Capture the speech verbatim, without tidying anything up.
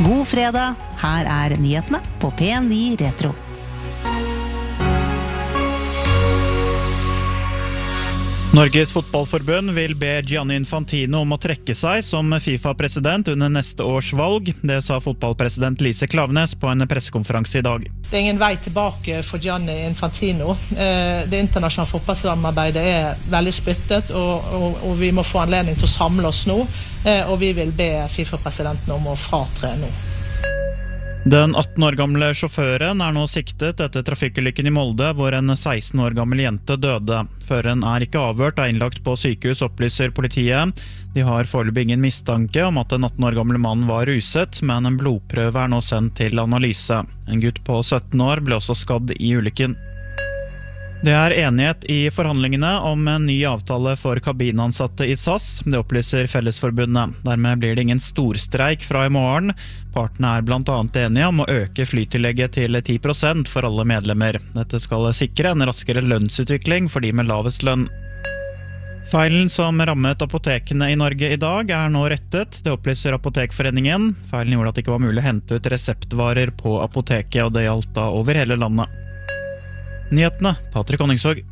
God fredag, her er nyhetene på P ni Retro. Norges fotballforbund vil be Gianni Infantino om å trekke seg som FIFA-president under neste års valg. Det sa fotballpresident Lise Klaveness på en pressekonferanse i dag. Det er ingen vei tilbake for Gianni Infantino. Det internasjonale fotballsamarbeidet er veldig splittet, og, og, og vi må få anledning til å samle oss nå, og vi vil be FIFA-presidenten om å fratre nå. Den atten år gamle sjåføren er nå siktet etter trafikkulykken i Molde, hvor en seksten år gammel jente døde. Føreren er ikke avhørt og innlagt på sykehus, opplyser politiet. De har foreløpig ingen mistanke om at den atten år gamle mannen var ruset, men en blodprøve er nå sendt til analyse. En gutt på sytten år ble også skadd i ulykken. Det er enighet i forhandlingene om en ny avtale for kabinansatte i S A S, det opplyser Fellesforbundet. Dermed blir det ingen storstreik fra i morgen. Partene er blant annet enige om å øke flytillegget til ti prosent for alle medlemmer. Dette skal sikre en raskere lønnsutvikling for de med lavest lønn. Feilen som rammet apotekene i Norge i dag er nå rettet, det opplyser Apotekforeningen. Feilen gjorde at det ikke var mulig å hente ut reseptvarer på apoteket, og det gjaldt da over hele landet. Nyhetene, Patrick Honningsvåg.